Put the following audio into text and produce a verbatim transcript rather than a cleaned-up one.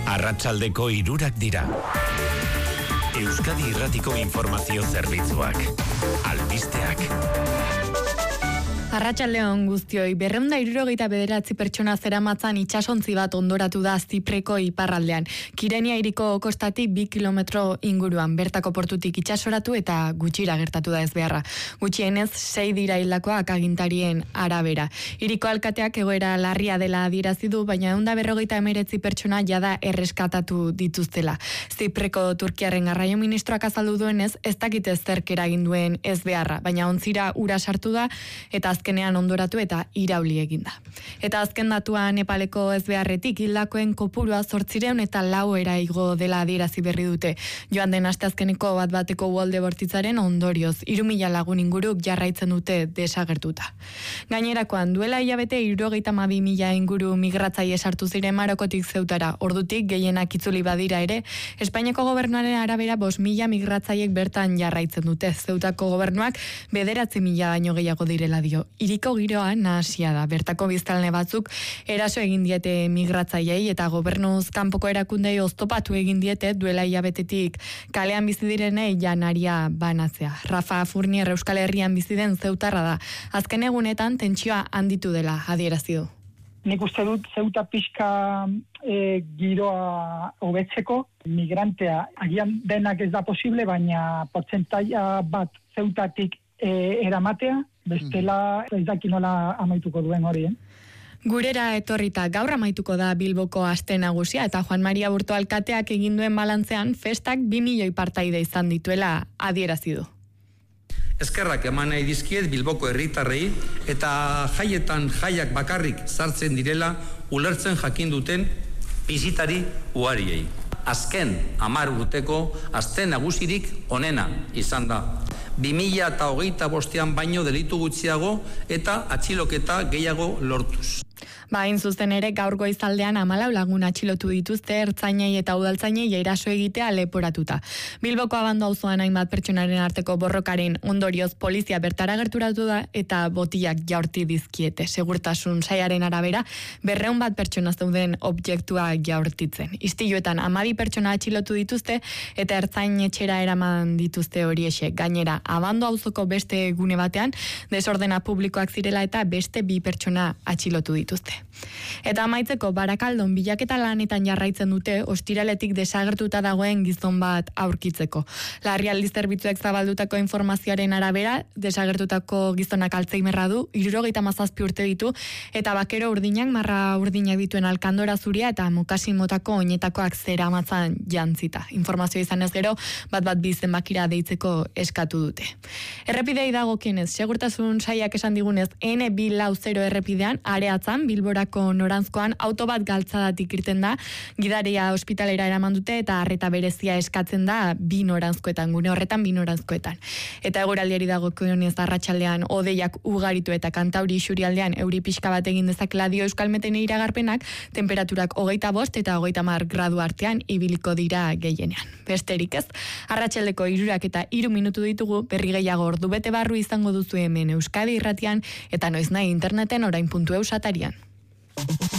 Arratsaldeko hirurak dira. Euskadi Irratiko Informazio Zerbitzuak. Albisteak. Arratsaldeon guztioi, berrehun eta hirurogeita bederatzi pertsona zeramatzan itsasontzi bat ondoratu da Zipreko iparraldean. Kirenia hiriko kostatik bi kilometro inguruan, bertako portutik itsasoratu eta gutxira gertatu da ezbeharra. Gutxienez, sei dira hildakoak agintarien arabera. Hiriko alkateak egoera larria dela adierazi du, baina ehun eta berrogeita hemeretzi pertsona jada erreskatatu dituztela. Zipreko Turkiaren garraio ministroak azaldu duenez, ez dakite zerk eragin duen ezbeharra, baina ontzira ura sartu da eta azkenean ondoratu eta irauli eginda. Eta azken datua Nepaleko ezbeharretik hildakoen kopurua zortziehun eta lau era igo dela adierazi berri dute. Joan den asteazkeneko bat bateko uholde bortitzaren ondorioz, hiru mila lagun inguruk jarraitzen dute desagertuta. Gainerakoan, duela hilabete hirurogeita hamabi mila inguru migratzaile sartu ziren Marokotik Zeutara. Ordutik gehienak itzuli badira ere, Espainiako gobernuaren arabera bost mila migratzaileek bertan jarraitzen dute. Zeutako gobernuak bederatzi mila baino gehiago direla dio. Hiriko giroa nahasia da. Bertako biztanle batzuk eraso egin diete migratzaileei eta gobernuz kanpoko erakundei oztopatu egin diete duela hilabetetik kalean bizi direnei janaria banatzea. Rafa Furnier Euskal Herrian bizi den zeutarra da. Azken egunetan tentsioa handitu dela adierazi du. Nik uste dut Zeuta pixka e, giroa hobetzeko, migrantea agian denak ez da posible, baina portzentaia bat Zeutatik e, eramatea, bestela ez daki nola amaituko duen hori, eh? Gurera etorrita gaur amaituko da Bilboko aste nagusia eta Juan Maria Burto alkateak egin duen balantzean festak bi milioi partaide izan dituela adierazi du. Eskerrak eman nahi dizkiet Bilboko herritarrei eta jaietan jaiak bakarrik sartzen direla ulertzen jakin duten bizitari ugariei. Azken hamar urteko aste nagusirik onena izan da. bi mila hogeita bostean baino delitu gutxiago eta atxiloketa gehiago lortuz. Ba, hain zuzen ere, gaur goizaldean hamalau lagun atxilotu dituzte ertzainei eta udaltzainei eraso egitea leporatuta. Bilboko Abando auzoan hainbat pertsonaren arteko borrokaren ondorioz polizia bertara gerturatu da eta botilak jaurti dizkiete. Segurtasun saiaren arabera, berrehun bat pertsona zeuden objektua jaurtitzen. Istiluetan hamabi pertsona atxilotu dituzte eta ertzain etxera eraman dituzte horiexek. Gainera, Abando auzoko beste gune batean, desordena publikoak zirela eta beste bi pertsona atxilotu dituzte. Eta amaitzeko Barakaldon bilaketa lanetan jarraitzen dute ostiraletik desagertuta dagoen gizon bat aurkitzeko. Larrialdi zerbitzuek zabaldutako informazioaren arabera, desagertutako gizonak Alzheimerra du, hirurogeita hamazazpi urte ditu eta bakero urdinak marra urdinak dituen alkandora zuria eta mokasin motako oinetakoak zeramatzan jantzita. Informazio izan ez gero, bat bat bi zenbakira deitzeko eskatu dute. Errepidei dagokienez, segurtasun saiak esan digunez, N bi lau zero errepidean, areatzan, Bilborako noranzkoan auto bat galtzadatik irten da, gidaria ospitalera eraman dute eta arreta berezia eskatzen da bi noranzkoetan, gune horretan bi noranzkoetan. Eta eguraldiari dagokionez arratsaldean hodeiak ugaritu eta Kantauri isurialdean euri pixka bat egin dezakela dio Euskalmeten iragarpenak, temperaturak hogeita bost eta hogeita hamar gradu artean ibiliko dira gehienean. Besterik ez, arratsaldeko hirurak eta hiru minutu ditugu, berri gehiago ordu bete barru izango duzu hemen Euskadi Irratian eta noiznahi interneten orain puntu eus atarian.